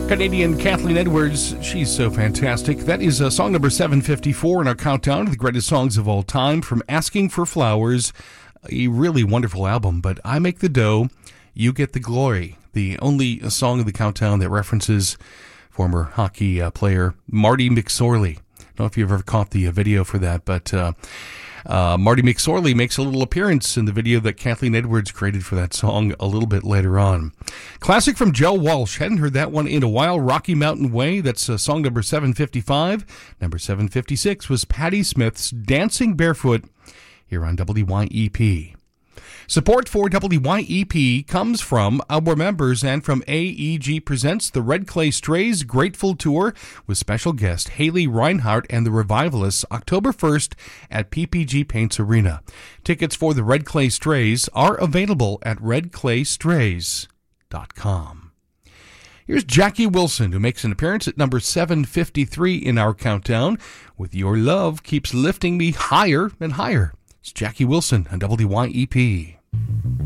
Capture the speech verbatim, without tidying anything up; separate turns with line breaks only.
Canadian Kathleen Edwards, she's so fantastic. That is uh, song number seven fifty-four in our countdown to the greatest songs of all time from Asking for Flowers, a really wonderful album. But I Make the Dough, You Get the Glory, the only song of the countdown that references former hockey uh, player Marty McSorley. I don't know if you've ever caught the uh, video for that, but uh, uh, Marty McSorley makes a little appearance in the video that Kathleen Edwards created for that song a little bit later on. Classic from Joe Walsh. Hadn't heard that one in a while. Rocky Mountain Way. That's uh, song number seven fifty-five. Number seven fifty-six was Patti Smith's Dancing Barefoot here on W Y E P. Support for W Y E P comes from our members and from A E G Presents the Red Clay Strays Grateful Tour with special guest Haley Reinhart and the Revivalists October first at P P G Paints Arena. Tickets for the Red Clay Strays are available at red clay strays dot com. Here's Jackie Wilson, who makes an appearance at number seven fifty-three in our countdown with Your Love Keeps Lifting Me Higher and Higher. It's Jackie Wilson on W Y E P.